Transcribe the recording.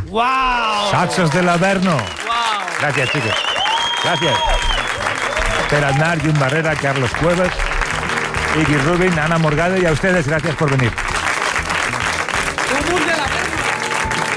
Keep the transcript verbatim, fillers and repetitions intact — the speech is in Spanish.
¡Wow! Saxos del Averno. ¡Wow! Gracias, chicos. Gracias. Per Aznar, Jun Barrera, Carlos Cuevas, Iggy Rubin, Ana Morgade y a ustedes gracias por venir.